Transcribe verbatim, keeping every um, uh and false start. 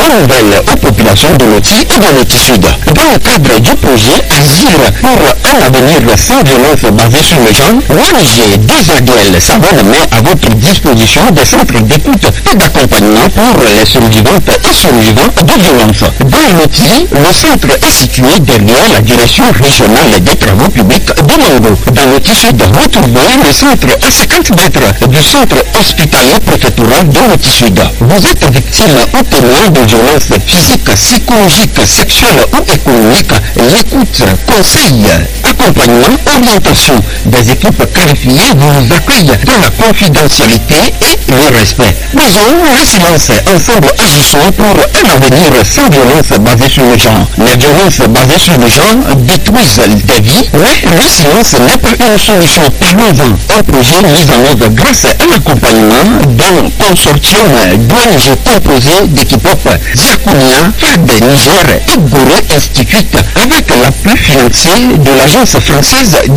bonne nouvelle aux populations de Loti et de Loti Sud. Dans le cadre du projet Agir pour un avenir sans violence basé sur le genre, l'O N G Désagel s'abonne met à votre disposition des centres d'écoute et d'accompagnement pour les survivantes et survivants de violences. Dans Loti, le centre est situé derrière la direction régionale des travaux publics de Mango. Dans Loti Sud, retrouvez le centre à cinquante mètres du centre hospitalier préfectoral de Loti Sud. Vous êtes victime ou témoin de violences physiques, psychologiques, sexuelles ou économiques. L'écoute, conseil, accompagnement, orientation des équipes qualifiées vous accueillent dans la confidentialité et le respect. Brisons le silence. Ensemble agissons pour un avenir sans violence basée sur le genre. Les violences basées sur le genre détruisent des vies, mais le silence n'est pas une solution. Parlons-en. Un projet mis en œuvre grâce à l'accompagnement d'un consortium d'O N G composé d'équipes Diaconia, F A D Niger et Gorée Institute avec l'appui financier de l'Agence française